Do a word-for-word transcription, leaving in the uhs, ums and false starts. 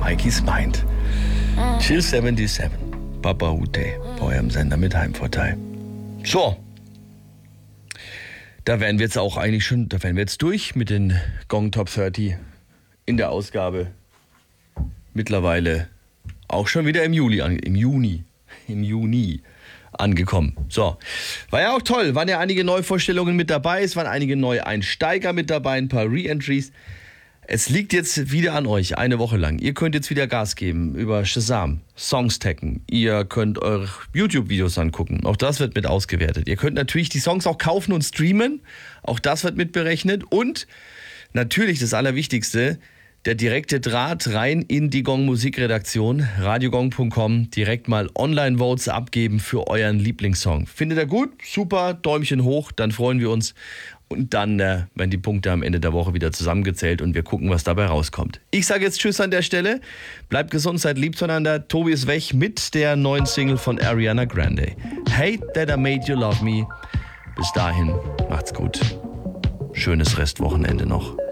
Mikey's Mind. Chill siebenundsiebzig. Papa Ute bei eurem Sender mit Heimvorteil. So. Da wären wir jetzt auch eigentlich schon, da wären wir jetzt durch mit den Gong Top dreißig in der Ausgabe. Mittlerweile auch schon wieder im Juli, im Juni, im Juni angekommen. So, war ja auch toll, waren ja einige Neuvorstellungen mit dabei, es waren einige neue Einsteiger mit dabei, ein paar Re-Entries. Es liegt jetzt wieder an euch, eine Woche lang. Ihr könnt jetzt wieder Gas geben über Shazam, Songs taggen. Ihr könnt eure YouTube-Videos angucken. Auch das wird mit ausgewertet. Ihr könnt natürlich die Songs auch kaufen und streamen. Auch das wird mit berechnet. Und natürlich das Allerwichtigste, der direkte Draht rein in die Gong Musikredaktion, radiogong punkt com, direkt mal Online-Votes abgeben für euren Lieblingssong. Findet ihr gut? Super, Däumchen hoch, dann freuen wir uns. Und dann äh, werden die Punkte am Ende der Woche wieder zusammengezählt und wir gucken, was dabei rauskommt. Ich sage jetzt Tschüss an der Stelle. Bleibt gesund, seid lieb zueinander. Tobi ist weg mit der neuen Single von Ariana Grande. Hate That I Made You Love Me. Bis dahin, macht's gut. Schönes Restwochenende noch.